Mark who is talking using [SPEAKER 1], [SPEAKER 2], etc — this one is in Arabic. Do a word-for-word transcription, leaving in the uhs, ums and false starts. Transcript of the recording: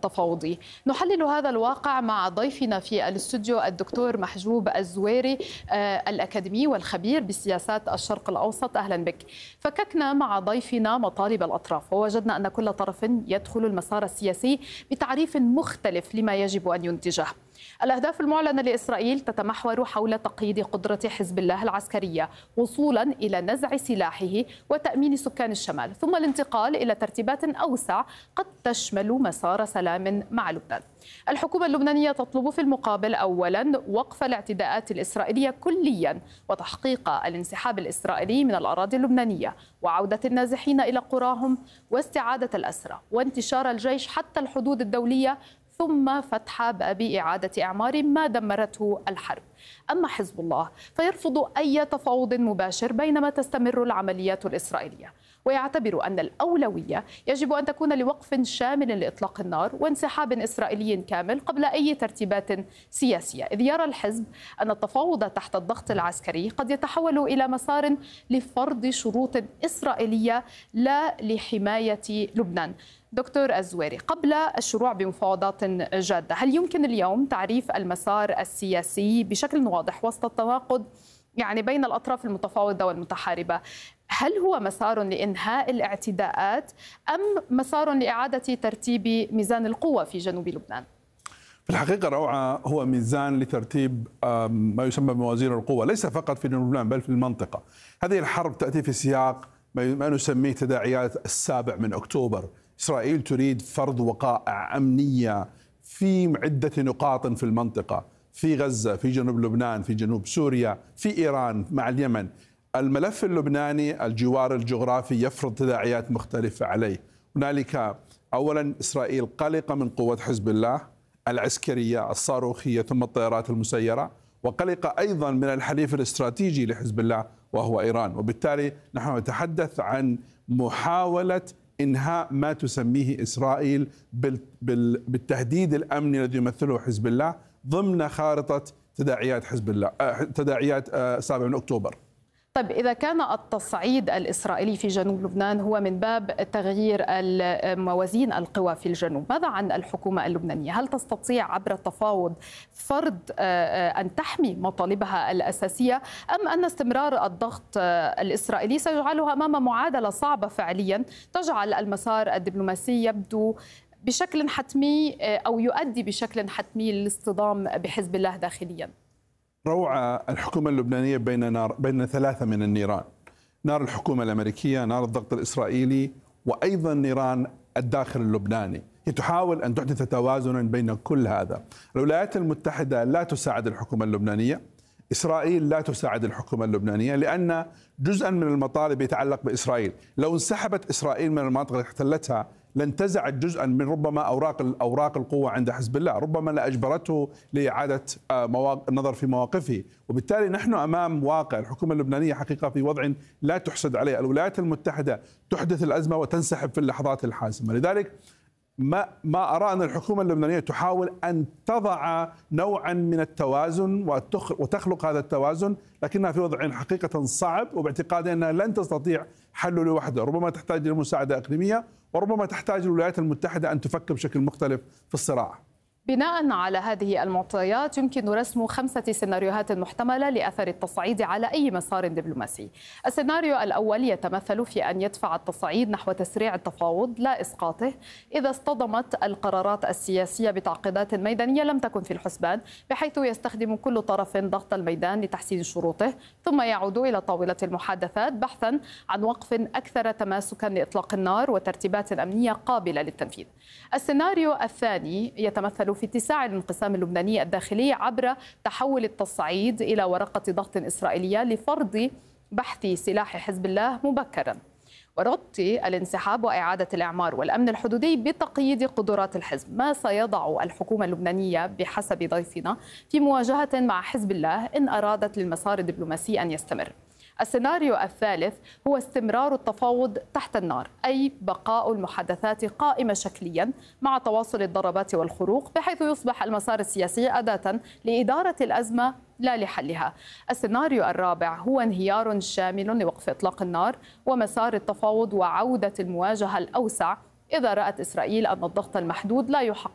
[SPEAKER 1] التفاوضي. نحلل هذا الواقع مع ضيفنا في الاستوديو الدكتور محجوب الزويري الأكاديمي والخبير بسياسات الشرق الأوسط. أهلا بك. فككنا مع ضيفنا مطالب الأطراف ووجدنا أن كل طرف يدخل المسار السياسي بتعريف مختلف لما يجب أن ينتجه. الأهداف المعلنة لإسرائيل تتمحور حول تقييد قدرة حزب الله العسكرية وصولا إلى نزع سلاحه وتأمين سكان الشمال، ثم الانتقال إلى ترتيبات أوسع قد تشمل مسار سلام مع لبنان. الحكومة اللبنانية تطلب في المقابل أولا وقف الاعتداءات الإسرائيلية كليا وتحقيق الانسحاب الإسرائيلي من الأراضي اللبنانية وعودة النازحين إلى قراهم واستعادة الأسرى وانتشار الجيش حتى الحدود الدولية، ثم فتح باب إعادة إعمار ما دمرته الحرب. أما حزب الله فيرفض أي تفاوض مباشر بينما تستمر العمليات الإسرائيلية، ويعتبر أن الأولوية يجب أن تكون لوقف شامل لإطلاق النار وانسحاب إسرائيلي كامل قبل أي ترتيبات سياسية، إذ يرى الحزب أن التفاوض تحت الضغط العسكري قد يتحول إلى مسار لفرض شروط إسرائيلية لا لحماية لبنان. دكتور الزويري، قبل الشروع بمفاوضات جادة، هل يمكن اليوم تعريف المسار السياسي بشكل واضح وسط التناقض يعني بين الأطراف المتفاوضة والمتحاربة؟ هل هو مسار لإنهاء الاعتداءات أم مسار لإعادة ترتيب ميزان القوة في جنوب لبنان؟
[SPEAKER 2] في الحقيقة روعة هو ميزان لترتيب ما يسمى بموازين القوة، ليس فقط في جنوب لبنان بل في المنطقة. هذه الحرب تأتي في سياق ما نسميه تداعيات السابع من أكتوبر. إسرائيل تريد فرض وقائع أمنية في عدة نقاط في المنطقة، في غزة، في جنوب لبنان، في جنوب سوريا، في إيران، مع اليمن. الملف اللبناني الجوار الجغرافي يفرض تداعيات مختلفة عليه. هنالك أولا إسرائيل قلقة من قوة حزب الله العسكرية الصاروخية ثم الطائرات المسيرة، وقلقة أيضا من الحليف الاستراتيجي لحزب الله وهو إيران. وبالتالي نحن نتحدث عن محاولة إنهاء ما تسميه إسرائيل بالتهديد الأمني الذي يمثله حزب الله ضمن خارطة تداعيات حزب الله تداعيات سابع من أكتوبر.
[SPEAKER 1] طيب، إذا كان التصعيد الإسرائيلي في جنوب لبنان هو من باب تغيير موازين القوى في الجنوب، ماذا عن الحكومة اللبنانية؟ هل تستطيع عبر التفاوض فرض أن تحمي مطالبها الأساسية، أم أن استمرار الضغط الإسرائيلي سيجعلها أمام معادلة صعبة فعليا تجعل المسار الدبلوماسي يبدو بشكل حتمي أو يؤدي بشكل حتمي للاصطدام بحزب الله داخليا؟
[SPEAKER 2] روعة الحكومة اللبنانية بين نار بين ثلاثة من النيران: نار الحكومة الأمريكية، نار الضغط الإسرائيلي، وأيضا نيران الداخل اللبناني. هي تحاول أن تحدث توازنا بين كل هذا. الولايات المتحدة لا تساعد الحكومة اللبنانية، إسرائيل لا تساعد الحكومة اللبنانية، لأن جزءا من المطالب يتعلق بإسرائيل. لو انسحبت إسرائيل من المناطق التي احتلتها لانتزعت جزءا من ربما أوراق أوراق القوة عند حزب الله، ربما لأجبرته لإعادة النظر في مواقفه. وبالتالي نحن أمام واقع الحكومة اللبنانية حقيقة في وضع لا تحسد عليه. الولايات المتحدة تحدث الأزمة وتنسحب في اللحظات الحاسمة. لذلك ما ما أرى أن الحكومة اللبنانية تحاول أن تضع نوعا من التوازن وتخلق هذا التوازن، لكنها في وضع حقيقة صعب، وباعتقادي أنها لن تستطيع حله لوحدها. ربما تحتاج لمساعدة إقليمية، وربما تحتاج الولايات المتحدة أن تفكر بشكل مختلف في الصراع.
[SPEAKER 1] بناء على هذه المعطيات يمكن رسم خمسة سيناريوهات محتملة لأثر التصعيد على أي مسار دبلوماسي. السيناريو الأول يتمثل في أن يدفع التصعيد نحو تسريع التفاوض لا إسقاطه إذا اصطدمت القرارات السياسية بتعقيدات ميدانية لم تكن في الحسبان، بحيث يستخدم كل طرف ضغط الميدان لتحسين شروطه، ثم يعود إلى طاولة المحادثات بحثا عن وقف أكثر تماسكا لإطلاق النار وترتيبات أمنية قابلة للتنفيذ. السيناريو الثاني يتمثل في اتساع الانقسام اللبناني الداخلي عبر تحول التصعيد إلى ورقة ضغط إسرائيلية لفرض بحث سلاح حزب الله مبكرا وربط الانسحاب وإعادة الإعمار والأمن الحدودي بتقييد قدرات الحزب، ما سيضع الحكومة اللبنانية بحسب ضيفنا في مواجهة مع حزب الله إن أرادت للمسار الدبلوماسي أن يستمر. السيناريو الثالث هو استمرار التفاوض تحت النار، أي بقاء المحادثات قائمة شكليا مع تواصل الضربات والخروق، بحيث يصبح المسار السياسي أداة لإدارة الأزمة لا لحلها. السيناريو الرابع هو انهيار شامل لوقف إطلاق النار ومسار التفاوض وعودة المواجهة الأوسع إذا رأت إسرائيل أن الضغط المحدود لا يحقق